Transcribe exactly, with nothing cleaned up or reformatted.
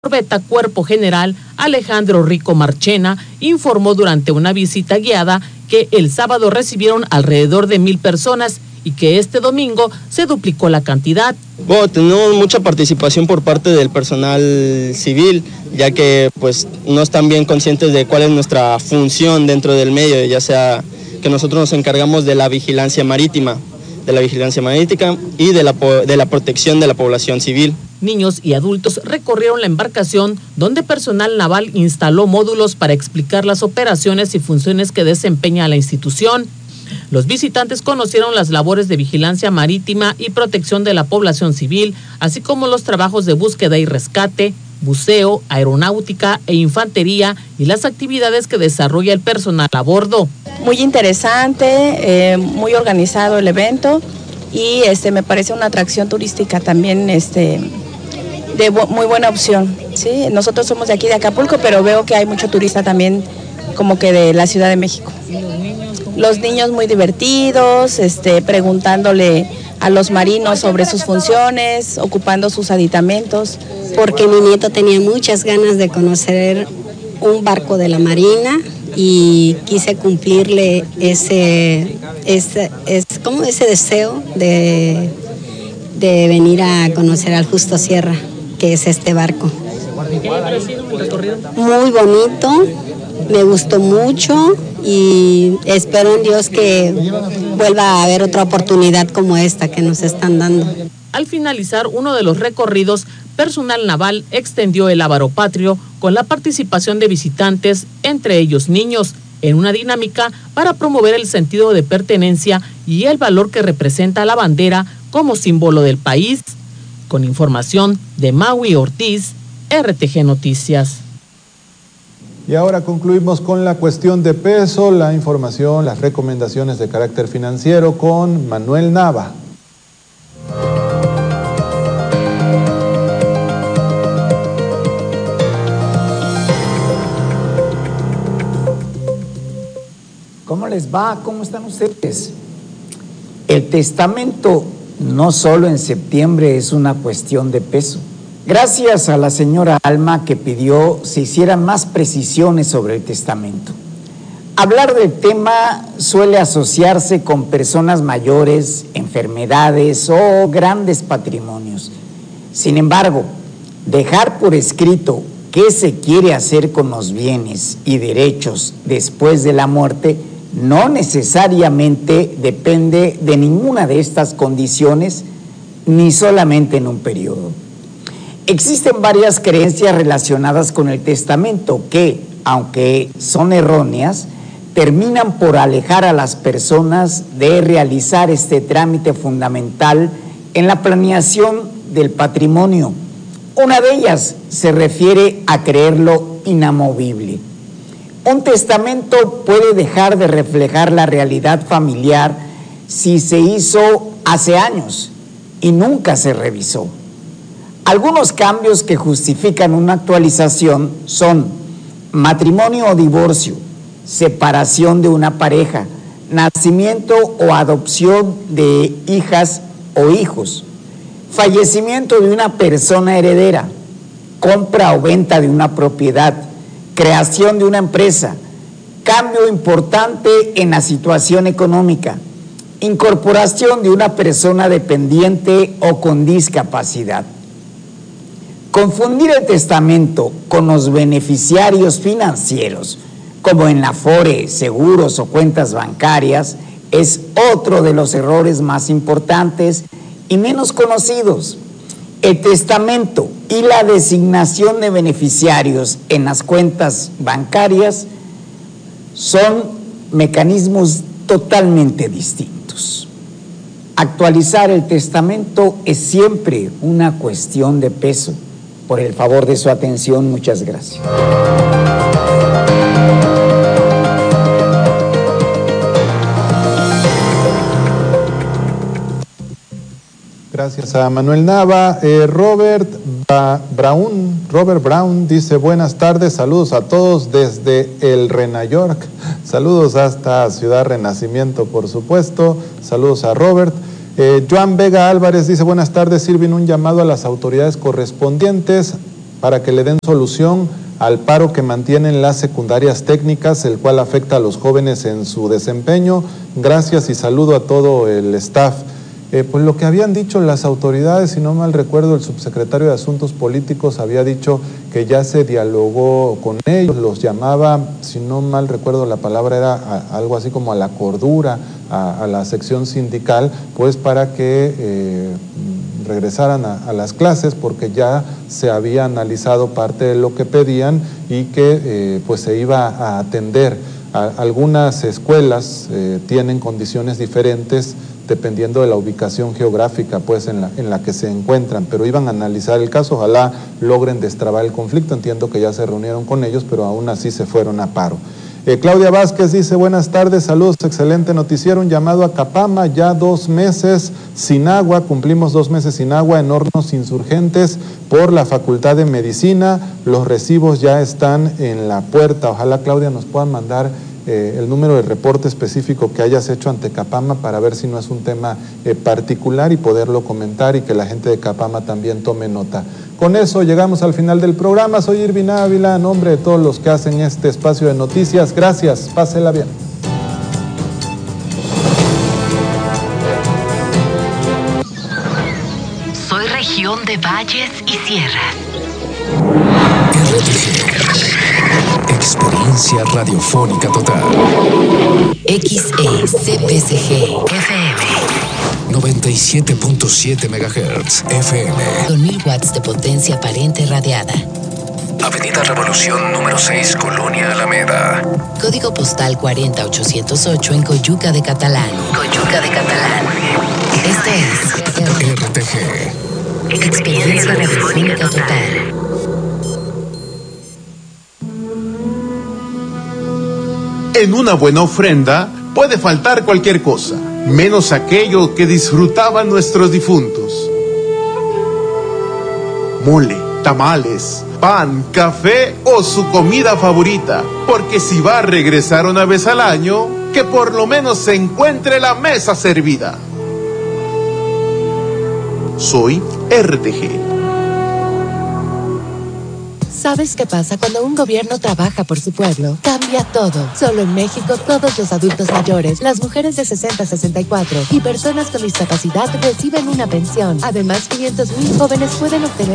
Corbeta Cuerpo General Alejandro Rico Marchena informó durante una visita guiada que el sábado recibieron alrededor de mil personas y que este domingo se duplicó la cantidad. Bueno, tenemos mucha participación por parte del personal civil, ya que pues no están bien conscientes de cuál es nuestra función dentro del medio, ya sea que nosotros nos encargamos de la vigilancia marítima, de la vigilancia marítima y de la, de la protección de la población civil. Niños y adultos recorrieron la embarcación donde personal naval instaló módulos para explicar las operaciones y funciones que desempeña la institución. Los visitantes conocieron las labores de vigilancia marítima y protección de la población civil, así como los trabajos de búsqueda y rescate, buceo, aeronáutica e infantería y las actividades que desarrolla el personal a bordo. Muy interesante, eh, muy organizado el evento y este me parece una atracción turística también este de bu muy buena opción. Sí, nosotros somos de aquí de Acapulco, pero veo que hay mucho turista también como que de la Ciudad de México. Los niños muy divertidos, este, preguntándole a los marinos sobre sus funciones, ocupando sus aditamentos. Porque mi nieto tenía muchas ganas de conocer un barco de la Marina y quise cumplirle ese, ese, ese, ¿cómo? ese deseo de, de venir a conocer al Justo Sierra, que es este barco. Muy bonito, me gustó mucho y espero en Dios que vuelva a haber otra oportunidad como esta que nos están dando. Al finalizar uno de los recorridos, personal naval extendió el ávaro patrio con la participación de visitantes, entre ellos niños, en una dinámica para promover el sentido de pertenencia y el valor que representa la bandera como símbolo del país. Con información de Maui Ortiz, R T G Noticias. Y ahora concluimos con la cuestión de peso, la información, las recomendaciones de carácter financiero con Manuel Nava. ¿Cómo les va? ¿Cómo están ustedes? El testamento no solo en septiembre es una cuestión de peso. Gracias a la señora Alma que pidió se hicieran más precisiones sobre el testamento. Hablar del tema suele asociarse con personas mayores, enfermedades o grandes patrimonios. Sin embargo, dejar por escrito qué se quiere hacer con los bienes y derechos después de la muerte no necesariamente depende de ninguna de estas condiciones, ni solamente en un periodo. Existen varias creencias relacionadas con el testamento que, aunque son erróneas, terminan por alejar a las personas de realizar este trámite fundamental en la planeación del patrimonio. Una de ellas se refiere a creerlo inamovible. Un testamento puede dejar de reflejar la realidad familiar si se hizo hace años y nunca se revisó. Algunos cambios que justifican una actualización son matrimonio o divorcio, separación de una pareja, nacimiento o adopción de hijas o hijos, fallecimiento de una persona heredera, compra o venta de una propiedad, creación de una empresa, cambio importante en la situación económica, incorporación de una persona dependiente o con discapacidad. Confundir el testamento con los beneficiarios financieros, como en la Afore, seguros o cuentas bancarias, es otro de los errores más importantes y menos conocidos. El testamento y la designación de beneficiarios en las cuentas bancarias son mecanismos totalmente distintos. Actualizar el testamento es siempre una cuestión de peso. Por el favor de su atención, muchas gracias. Gracias a Manuel Nava. Eh, Robert ba Brown, Robert Brown dice buenas tardes, saludos a todos desde el Renayork, saludos hasta Ciudad Renacimiento, por supuesto, saludos a Robert. Eh, Joan Vega Álvarez dice buenas tardes, sirven un llamado a las autoridades correspondientes para que le den solución al paro que mantienen las secundarias técnicas, el cual afecta a los jóvenes en su desempeño. Gracias y saludo a todo el staff. Eh, pues lo que habían dicho las autoridades, si no mal recuerdo, el subsecretario de Asuntos Políticos había dicho que ya se dialogó con ellos, los llamaba, si no mal recuerdo la palabra era a, algo así como a la cordura, a, a la sección sindical, pues para que eh, regresaran a, a las clases, porque ya se había analizado parte de lo que pedían y que eh, pues se iba a atender. A, algunas escuelas eh, tienen condiciones diferentes dependiendo de la ubicación geográfica pues en la, en la que se encuentran, pero iban a analizar el caso, ojalá logren destrabar el conflicto. Entiendo que ya se reunieron con ellos, pero aún así se fueron a paro. Eh, Claudia Vázquez dice, buenas tardes, saludos, excelente noticiero, un llamado a Capama, ya dos meses sin agua, cumplimos dos meses sin agua en Hornos Insurgentes por la Facultad de Medicina, los recibos ya están en la puerta. Ojalá, Claudia, nos puedan mandar Eh, el número de reporte específico que hayas hecho ante Capama para ver si no es un tema eh, particular y poderlo comentar y que la gente de Capama también tome nota. Con eso llegamos al final del programa. Soy Irvin Ávila, a nombre de todos los que hacen este espacio de noticias. Gracias, pásela bien. Soy región de valles y sierras. Experiencia radiofónica total. X E C P C G F M noventa y siete punto siete megahertz F M. Con mil watts de potencia aparente radiada. Avenida Revolución número seis, Colonia Alameda. Código postal cuarenta ochocientos ocho en Coyuca de Catalán. Coyuca de Catalán. Esto es R T G. Experiencia radiofónica total. En una buena ofrenda puede faltar cualquier cosa, menos aquello que disfrutaban nuestros difuntos. Mole, tamales, pan, café o su comida favorita, porque si va a regresar una vez al año, que por lo menos se encuentre la mesa servida. Soy R T G. ¿Sabes qué pasa cuando un gobierno trabaja por su pueblo? Cambia todo. Solo en México, todos los adultos mayores, las mujeres de sesenta a sesenta y cuatro y personas con discapacidad reciben una pensión. Además, quinientos mil jóvenes pueden obtener